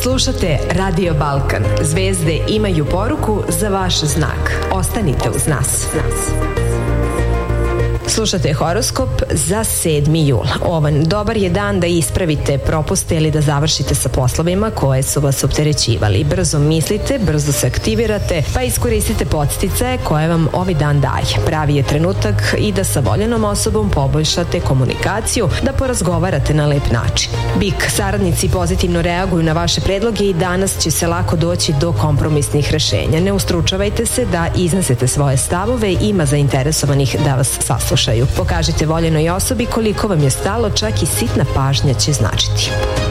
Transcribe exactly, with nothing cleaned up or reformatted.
Slušate Radio Balkan. Zvezde imaju poruku za vaš znak. Ostanite uz nas. Slušate horoskop za sedmi jul. Ovan, dobar je dan da ispravite propuste ili da završite sa poslovima koje su vas opterećivali. Brzo mislite, brzo se aktivirate, pa iskoristite podsticaje koje vam ovaj dan daje. Pravi je trenutak i da sa voljenom osobom poboljšate komunikaciju, da porazgovarate na lep način. Bik, saradnici pozitivno reaguju na vaše predloge i danas će se lako doći do kompromisnih rešenja. Ne ustručavajte se da iznesete svoje stavove, ima zainteresovanih da vas saslušaju. Pokažite voljenoj osobi koliko vam je stalo, čak i sitna pažnja će značiti.